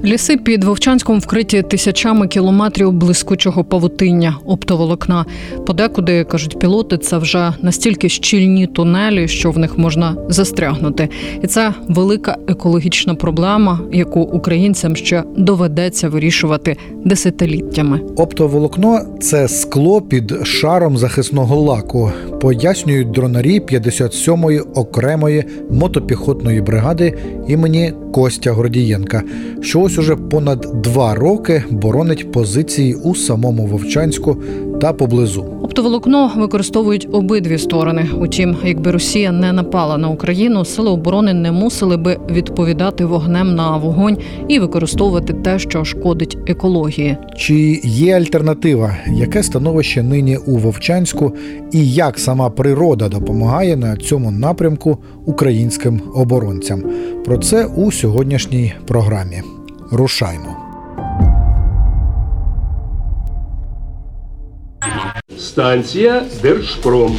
Ліси під Вовчанськом вкриті тисячами кілометрів блискучого павутиння, оптоволокна. Подекуди, кажуть пілоти, це вже настільки щільні тунелі, що в них можна застрягнути. І це велика екологічна проблема, яку українцям ще доведеться вирішувати десятиліттями. Оптоволокно – це скло під шаром захисного лаку, пояснюють дронарі 57-ї окремої мотопіхотної бригади імені Костя Гордієнка, що ось уже понад 2 роки боронить позиції у самому Вовчанську та поблизу. Оптоволокно використовують обидві сторони. Утім, якби Росія не напала на Україну, сили оборони не мусили би відповідати вогнем на вогонь і використовувати те, що шкодить екології. Чи є альтернатива? Яке становище нині у Вовчанську і як сама природа допомагає на цьому напрямку українським оборонцям? Про це у сьогоднішній програмі. Рушаймо. Станція Держпром.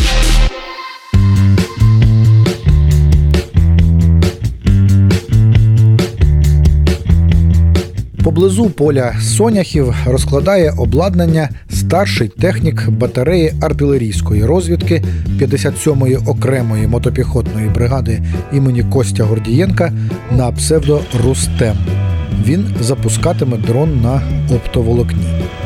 Поблизу поля соняхів розкладає обладнання старший технік батареї артилерійської розвідки 57-ї окремої мотопіхотної бригади імені Костя Гордієнка на псевдо Рустем. Він запускатиме дрон на оптоволокні.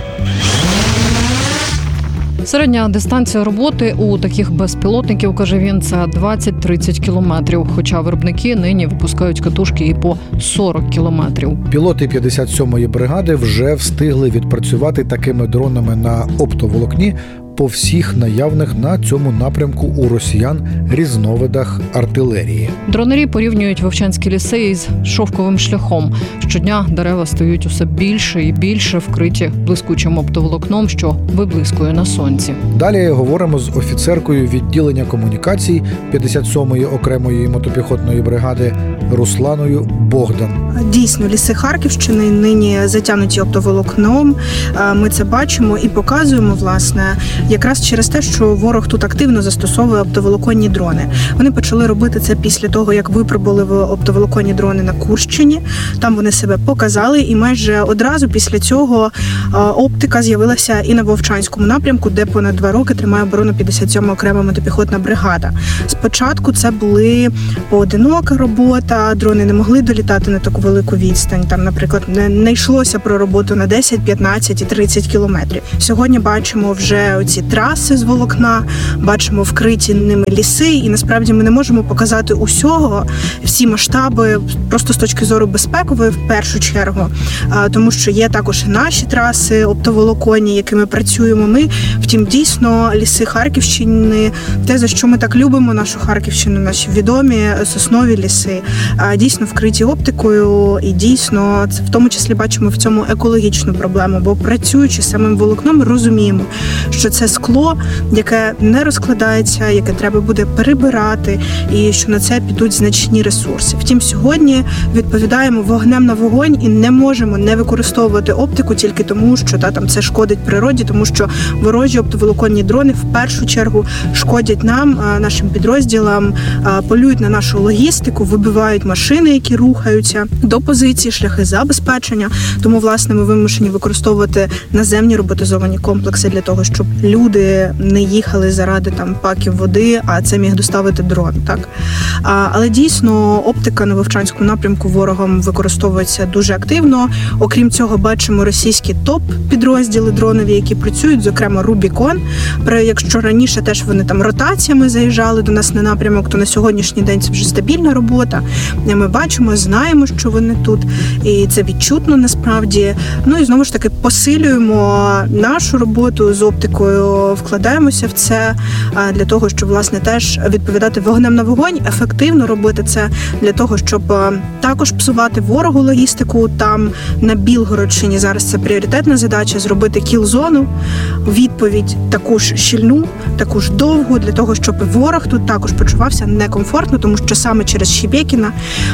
Середня дистанція роботи у таких безпілотників, каже він, це 20-30 кілометрів. Хоча виробники нині випускають катушки і по 40 кілометрів. Пілоти 57-ї бригади вже встигли відпрацювати такими дронами на оптоволокні по всіх наявних на цьому напрямку у росіян різновидах артилерії. Дронарі порівнюють вовчанські ліси із шовковим шляхом. Щодня дерева стають усе більше і більше вкриті блискучим оптоволокном, що виблискує на сонці. Далі говоримо з офіцеркою відділення комунікацій 57-ї окремої мотопіхотної бригади Русланою Богдан. Дійсно, ліси Харківщини нині затягнуті оптоволокном. Ми це бачимо і показуємо, власне, якраз через те, що ворог тут активно застосовує оптоволоконні дрони. Вони почали робити це після того, як випробували оптоволоконні дрони на Курщині. Там вони себе показали, і майже одразу після цього оптика з'явилася і на Вовчанському напрямку, де понад 2 роки тримає оборону 57-ма окрема мотопіхотна бригада. Спочатку це були поодинока робота, дрони не могли долітати на таку велику відстань. Там, наприклад, не йшлося про роботу на 10, 15 і 30 кілометрів. Сьогодні бачимо вже ці траси з волокна, бачимо вкриті ними ліси, і насправді ми не можемо показати усього, всі масштаби, просто з точки зору безпекової в першу чергу, тому що є також і наші траси оптоволоконні, якими працюємо ми. Втім, дійсно, ліси Харківщини, те, за що ми так любимо нашу Харківщину, наші відомі соснові ліси, дійсно вкриті оптикою, і дійсно, в тому числі бачимо в цьому екологічну проблему, бо працюючи самим волокном, розуміємо, що це скло, яке не розкладається, яке треба буде перебирати, і що на це підуть значні ресурси. Втім, сьогодні відповідаємо вогнем на вогонь і не можемо не використовувати оптику тільки тому, що там це шкодить природі, тому що ворожі оптоволоконні дрони в першу чергу шкодять нам, нашим підрозділам, полюють на нашу логістику, вибивають машини, які рухаються до позиції, шляхи забезпечення. Тому, власне, ми вимушені використовувати наземні роботизовані комплекси для того, щоб люди не їхали заради паків води, а це міг доставити дрон. Так? Але дійсно оптика на Вовчанському напрямку ворогом використовується дуже активно. Окрім цього, бачимо російські топ-підрозділи дронові, які працюють, зокрема Рубікон. Якщо раніше теж вони ротаціями заїжджали до нас на напрямок, то на сьогоднішній день це вже стабільна робота. Ми бачимо, знаємо, що вони тут, і це відчутно насправді. Ну і знову ж таки посилюємо нашу роботу з оптикою, вкладаємося в це для того, щоб, власне, теж відповідати вогнем на вогонь, ефективно робити це для того, щоб також псувати ворогу логістику. Там на Білгородщині зараз це пріоритетна задача — зробити кіл-зону, відповідь таку ж щільну, таку ж довгу, для того, щоб ворог тут також почувався некомфортно, тому що саме через Шебекіно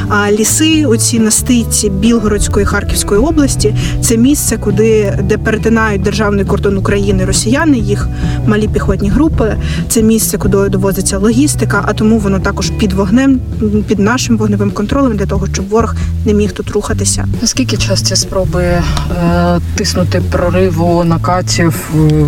ліси, оці на стиці Білгородської, Харківської області, це місце, де перетинають державний кордон України росіяни, їх малі піхотні групи, це місце, куди довозиться логістика, а тому воно також під вогнем, під нашим вогневим контролем, для того, щоб щоб ворог не міг тут рухатися. Наскільки часті спроби тиснути прориву накатів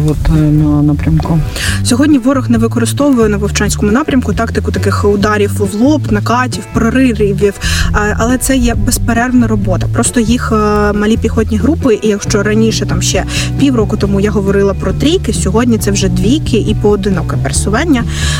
на напрямку? Сьогодні ворог не використовує на Вовчанському напрямку тактику таких ударів в лоб, накатів, проривів, але це є безперервна робота. Просто їх малі піхотні групи, і якщо раніше там ще півроку тому я говорила про трійки, сьогодні це вже двійки і поодиноке пересування,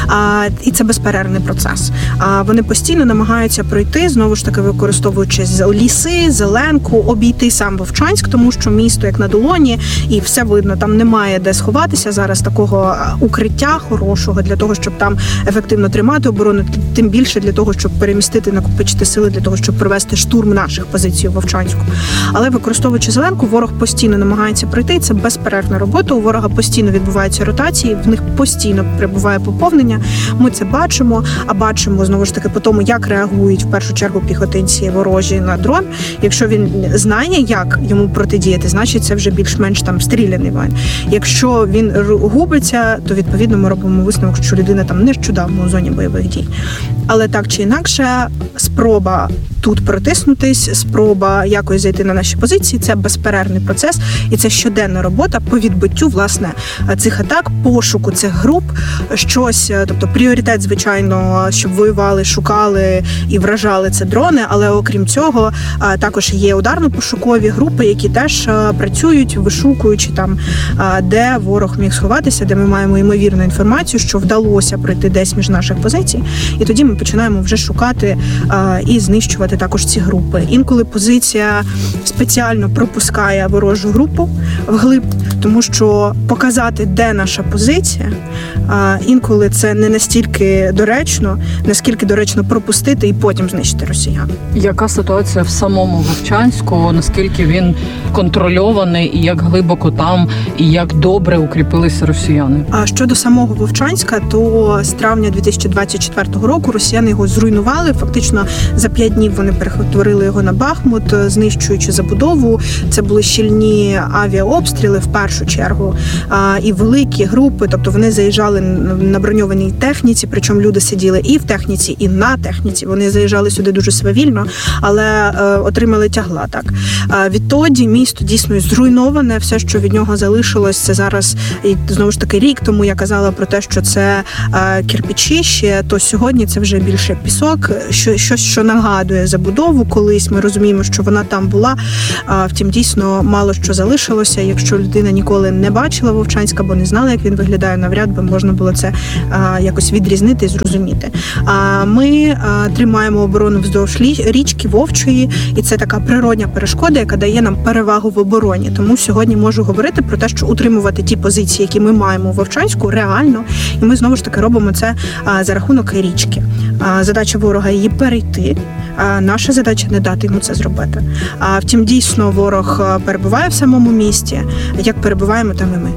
і це безперервний процес. Вони постійно намагаються пройти, знову ж таки використовуючи ліси, зеленку, обійти сам Вовчанськ, тому що місто як на долоні, і все видно, там немає де сховатися зараз такого укриття хорошого для того, щоб там ефективно тримати оборону, тим більше для того, щоб перемістити, накопичити сили для того, щоб провести штурм наших позицій у Вовчанську. Але використовуючи зеленку, ворог постійно намагається пройти, це безперервна робота, у ворога постійно відбуваються ротації, в них постійно прибуває поповнення, ми це бачимо, а бачимо, знову ж таки, по тому, як реагують в першу чергу піхотинці ворожі на дрон. Якщо він знає, як йому протидіяти, значить це вже більш-менш там стріляний воїн. Якщо він губиться, то відповідно ми робимо висновок, що людина там нещодавно у зоні бойових дій. Але так чи інакше, спроба тут протиснутись, спроба якось зайти на наші позиції – це безперервний процес, і це щоденна робота по відбиттю, власне, цих атак, пошуку цих груп, щось, тобто пріоритет, звичайно, щоб воювали, шукали і вражали це дрони, але окрім цього, також є ударно-пошукові групи, які теж працюють, вишукуючи там, де ворог міг сховатися, де ми маємо ймовірну інформацію, що вдалося пройти десь між наших позицій, і тоді ми починаємо вже шукати і знищувати також ці групи. Інколи позиція спеціально пропускає ворожу групу вглиб, тому що показати, де наша позиція, інколи це не настільки доречно, наскільки доречно пропустити і потім знищити росіян. Яка ситуація в самому Вовчанську, наскільки він контрольований, і як глибоко там, і як добре укріпилися росіяни? А щодо самого Вовчанська, то з травня 2024 року росіяни його зруйнували. Фактично за 5 днів вони перетворили його на Бахмут, знищуючи забудову. Це були щільні авіаобстріли в першу чергу, і великі групи, тобто вони заїжджали на броньованій техніці, причому люди сиділи і в техніці, і на техніці. Вони заїжджали сюди дуже свавільно, але отримали тягла. Так відтоді місто дійсно зруйноване. Все, що від нього залишилось, це зараз, і знову ж таки рік тому я казала про те, що це кирпичі ще, то сьогодні це вже більше пісок, щось, що нагадує забудову колись. Ми розуміємо, що вона там була, втім дійсно мало що залишилося. Якщо людина ніколи не бачила Вовчанська, бо не знала, як він виглядає, навряд би можна було це якось відрізнити і зрозуміти. Ми тримаємо оборону вздовж річки Вовчої, і це така природня перешкода, яка дає нам перевагу в обороні. Тому сьогодні можу говорити про те, що утримувати ті позиції, які ми маємо у Вовчанську, реально, і ми знову ж таки робимо це за рахунок річки. Задача ворога її перейти. Наша задача не дати йому це зробити. Втім, дійсно, ворог перебуває в самому місті. Як перебуваємо, там і ми.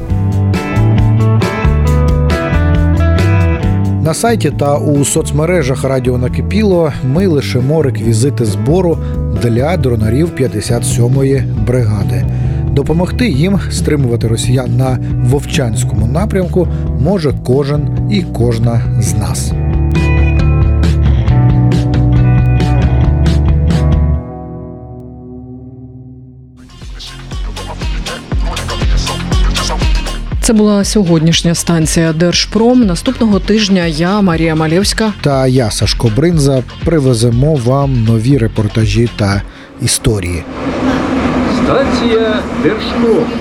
На сайті та у соцмережах Радіо Накипіло ми лишимо реквізити збору для дронарів 57-ї бригади. Допомогти їм стримувати росіян на Вовчанському напрямку може кожен і кожна з нас. Це була сьогоднішня станція Держпром. Наступного тижня я, Марія Малєвська та я, Сашко Бринза, привеземо вам нові репортажі та історії. Станція Держпром.